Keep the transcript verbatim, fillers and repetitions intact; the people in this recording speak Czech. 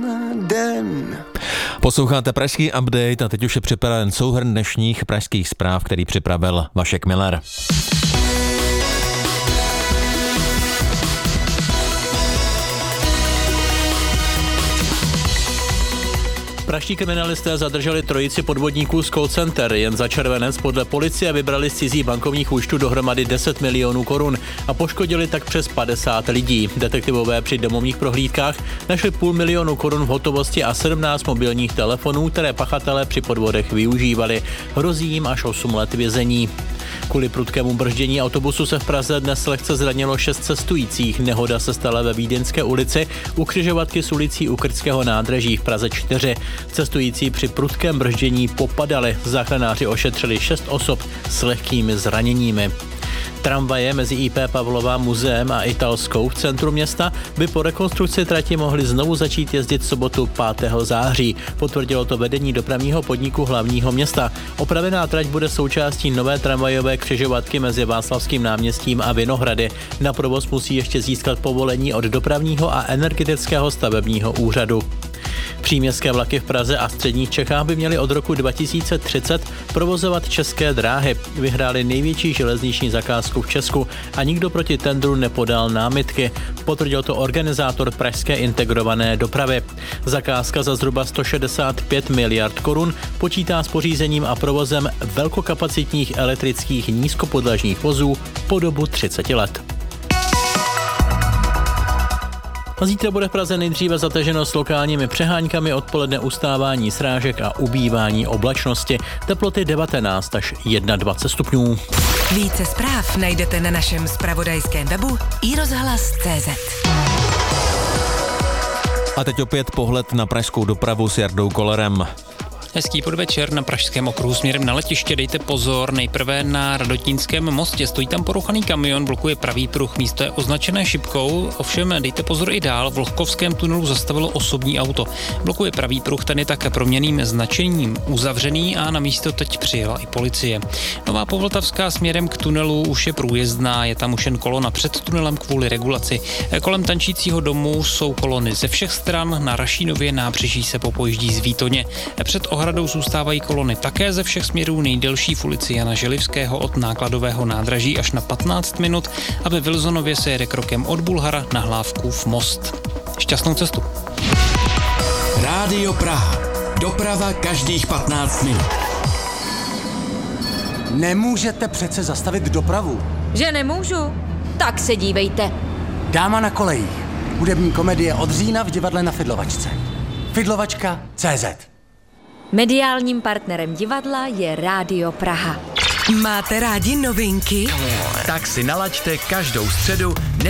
Den. Posloucháte Pražský update a teď už je připraven souhrn dnešních pražských zpráv, který připravil Vašek Miller. Pražští kriminalisté zadrželi trojici podvodníků z call center. Jen za červenec podle policie vybrali z cizí bankovních účtů dohromady deset milionů korun a poškodili tak přes padesát lidí. Detektivové při domovních prohlídkách našli půl milionu korun v hotovosti a sedmnáct mobilních telefonů, které pachatelé při podvodech využívali. Hrozí jim až osm let vězení. Kvůli prudkému brždění autobusu se v Praze dnes lehce zranilo šest cestujících. Nehoda se stala ve Vídeňské ulici u křižovatky s ulicí u Krtského nádraží v Praze čtyři. Cestující při prudkém brždění popadali. Záchranáři ošetřili šest osob s lehkými zraněními. Tramvaje mezi í pé Pavlova muzeem a Italskou v centru města by po rekonstrukci trati mohly znovu začít jezdit sobotu pátého září. Potvrdilo to vedení dopravního podniku hlavního města. Opravená trať bude součástí nové tramvajové křižovatky mezi Václavským náměstím a Vinohrady. Na provoz musí ještě získat povolení od dopravního a energetického stavebního úřadu. Příměstské vlaky v Praze a středních Čechách by měly od roku dva tisíce třicet provozovat České dráhy. Vyhráli největší železniční zakázku v Česku a nikdo proti tendru nepodal námitky. Potvrdil to organizátor pražské integrované dopravy. Zakázka za zhruba sto šedesát pět miliard korun počítá s pořízením a provozem velkokapacitních elektrických nízkopodlažních vozů po dobu třicet let. Zítra bude v Praze nejdříve zataženo s lokálními přeháňkami, odpoledne ustávání srážek a ubývání oblačnosti. Teploty devatenáct až dvacet jedna stupňů. Více zpráv najdete na našem zpravodajském webu i rozhlas tečka cé zet. A teď opět pohled na pražskou dopravu s Jardou Kolerem. Hezký podvečer na Pražském okruhu směrem na letiště. Dejte pozor, nejprve na Radotínském mostě. Stojí tam porouchaný kamion, blokuje pravý pruh, místo je označené šipkou, ovšem dejte pozor i dál. V Lohkovském tunelu zastavilo osobní auto. Blokuje pravý pruh, ten je také proměnným značením uzavřený a na místo teď přijela i policie. Nová Povltavská směrem k tunelu už je průjezdná, je tam už jen kolona před tunelem kvůli regulaci. Kolem tančícího domu jsou kolony ze všech stran, na Rašínově nábřeží se popojíždí z Výtoně. Před ohradou zůstávají kolony také ze všech směrů, nejdelší v ulici Jana Želivského od nákladového nádraží až na patnáct minut a ve Wilsonově se jede krokem od Bulhara na Hlávkův most. Šťastnou cestu. Rádio Praha. Doprava každých patnáct minut. Nemůžete přece zastavit dopravu. Že nemůžu? Tak se dívejte. Dáma na kolejích. Hudební komedie od října v divadle na Fidlovačce. Fidlovačka tečka cé zet. Mediálním partnerem divadla je Rádio Praha. Máte rádi novinky? Tak si nalaďte každou středu